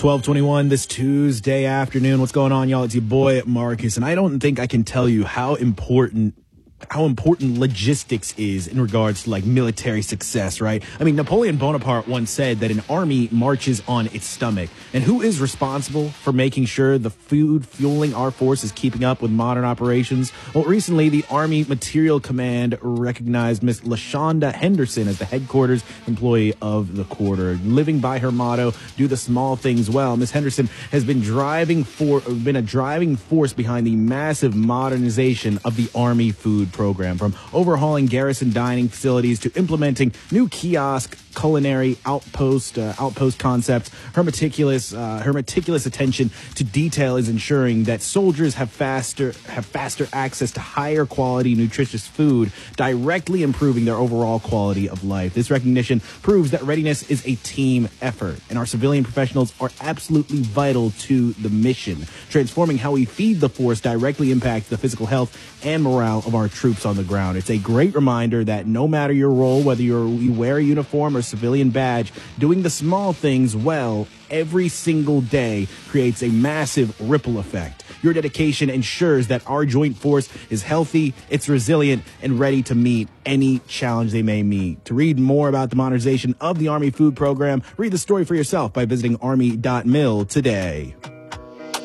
12:21 this Tuesday afternoon. What's going on, y'all? It's your boy Marcus, and I don't think I can tell you how important logistics is in regards to like military success, right? I mean, Napoleon Bonaparte once said that an army marches on its stomach. And who is responsible for making sure the food fueling our force is keeping up with modern operations? Well, recently, the Army Material Command recognized Miss LaShonda Henderson as the headquarters employee of the quarter. Living by her motto, do the small things well, Miss Henderson has been a driving force behind the massive modernization of the Army food program, from overhauling garrison dining facilities to implementing new kiosk culinary outpost concepts. Her meticulous attention to detail is ensuring that soldiers have faster access to higher quality nutritious food, directly improving their overall quality of life. This recognition proves that readiness is a team effort, and our civilian professionals are absolutely vital to the mission. Transforming how we feed the force directly impacts the physical health and morale of our troops on the ground. It's a great reminder that no matter your role, whether you wear a uniform or civilian badge, doing the small things well every single day creates a massive ripple effect. Your dedication ensures that our joint force is healthy, it's resilient, and ready to meet any challenge they may meet. To read more about the modernization of the Army food program, read the story for yourself by visiting army.mil today.